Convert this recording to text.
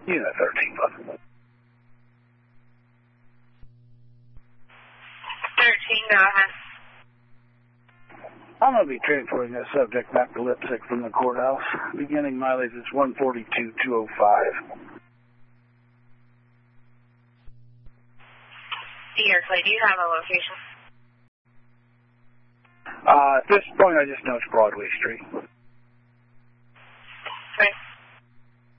Unit 13, bud. 13, go ahead. I'm going to be transporting that subject back to Lipstick from the courthouse. Beginning mileage is 142,205. Seriously, do you have a location? At this point, I just know it's Broadway Street.